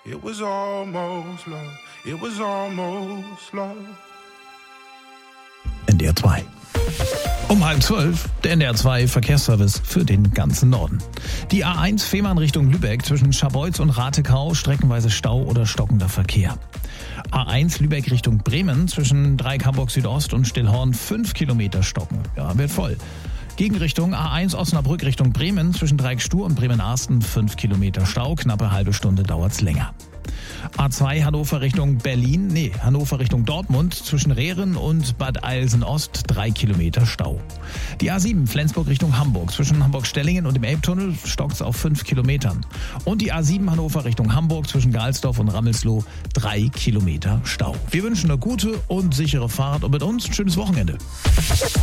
It was almost love. It was almost love. NDR 2. Um 11:30 der NDR 2 Verkehrsservice für den ganzen Norden. Die A1 Fehmarn Richtung Lübeck zwischen Scharbeutz und Ratekau streckenweise Stau oder stockender Verkehr. A1 Lübeck Richtung Bremen zwischen Dreieck-Hamburg Südost und Stillhorn 5 Kilometer stocken. Ja, wird voll. Gegenrichtung A1 Osnabrück Richtung Bremen zwischen Dreieck-Stur und Bremen-Arsten 5 Kilometer Stau. Knappe halbe Stunde dauert's länger. A2 Hannover Richtung Hannover Richtung Dortmund zwischen Rehren und Bad Eilsen-Ost 3 Kilometer Stau. Die A7 Flensburg Richtung Hamburg zwischen Hamburg-Stellingen und dem Elbtunnel stockt's auf 5 Kilometern. Und die A7 Hannover Richtung Hamburg zwischen Galsdorf und Rammelsloh 3 Kilometer Stau. Wir wünschen eine gute und sichere Fahrt und mit uns ein schönes Wochenende.